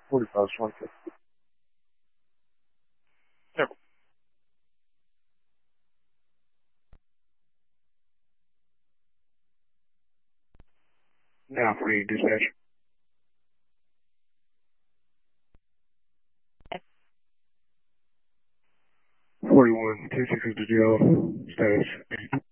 45 20. Yep. Now for you, dispatch. 41, 260 to jail, status 8.